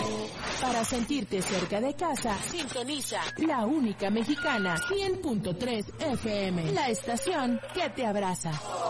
Para sentirte cerca de casa, sintoniza la única mexicana 100.3 FM, la estación que te abraza.